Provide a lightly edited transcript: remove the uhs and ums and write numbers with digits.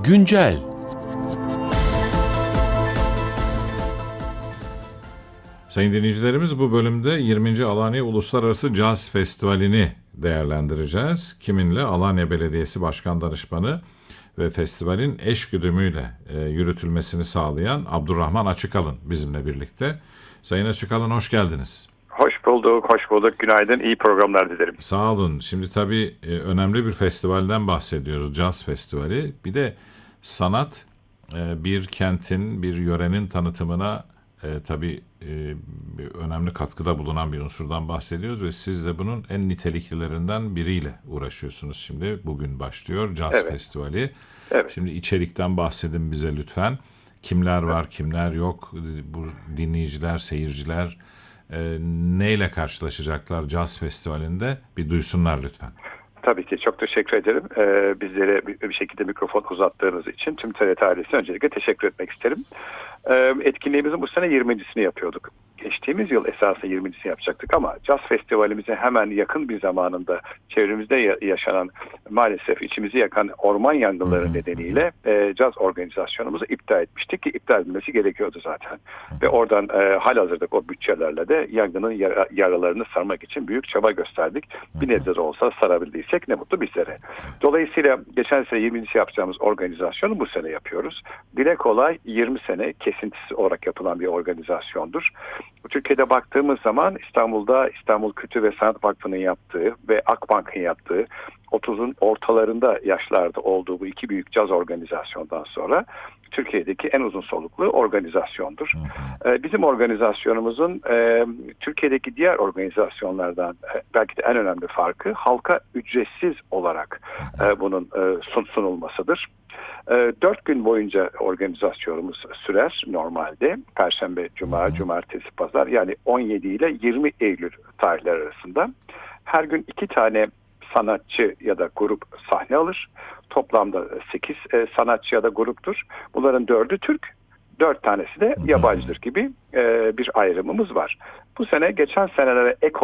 Güncel. Sayın dinleyicilerimiz, bu bölümde 20. Alanya Uluslararası Caz Festivali'ni değerlendireceğiz. Kiminle? Alanya Belediyesi Başkan Danışmanı ve festivalin eşgüdümüyle yürütülmesini sağlayan Abdurrahman Açıkalın bizimle birlikte. Sayın Açıkalın, hoş geldiniz. Hoş bulduk. Günaydın, iyi programlar dilerim. Sağ olun. Şimdi tabii önemli bir festivalden bahsediyoruz, Caz Festivali. Bir de sanat bir kentin, bir yörenin tanıtımına tabii önemli katkıda bulunan bir unsurdan bahsediyoruz ve siz de bunun en niteliklilerinden biriyle uğraşıyorsunuz şimdi. Bugün başlıyor Caz Festivali. Evet. Şimdi içerikten bahsedin bize lütfen. Kimler var, kimler yok? Bu dinleyiciler, seyirciler neyle karşılaşacaklar Caz Festivali'nde? Bir duysunlar lütfen. Tabii ki, çok teşekkür ederim. Bizlere bir şekilde mikrofon uzattığınız için tüm TRT ailesine öncelikle teşekkür etmek isterim. Etkinliğimizin bu sene 20.sini yapıyorduk. Geçtiğimiz yıl esasında 20.sini yapacaktık ama Caz Festivalimize hemen yakın bir zamanında çevremizde yaşanan, maalesef içimizi yakan orman yangınları nedeniyle caz organizasyonumuzu iptal etmiştik ki iptal edilmesi gerekiyordu zaten. Ve oradan halihazırda o bütçelerle de yangının yaralarını sarmak için büyük çaba gösterdik. Bir nebze de olsa sarabildiysek ne mutlu bizlere. Dolayısıyla geçen sene 20.si yapacağımız organizasyonu bu sene yapıyoruz. Dile kolay 20 sene kesintisiz olarak yapılan bir organizasyondur. Türkiye'de baktığımız zaman İstanbul'da İstanbul Kültür ve Sanat Vakfı'nın yaptığı ve Akbank'ın yaptığı 30'un ortalarında yaşlarda olduğu bu iki büyük caz organizasyondan sonra Türkiye'deki en uzun soluklu organizasyondur. Bizim organizasyonumuzun Türkiye'deki diğer organizasyonlardan belki de en önemli farkı halka ücretsiz olarak bunun sunulmasıdır. 4 gün boyunca organizasyonumuz sürer normalde. Perşembe, Cuma, Cumartesi, Pazar, yani 17 ile 20 Eylül tarihler arasında. Her gün 2 tane sanatçı ya da grup sahne alır. Toplamda 8 sanatçı ya da gruptur. Bunların 4'ü Türk, 4 tanesi de yabancıdır gibi bir ayrımımız var. Bu sene geçen senelere ek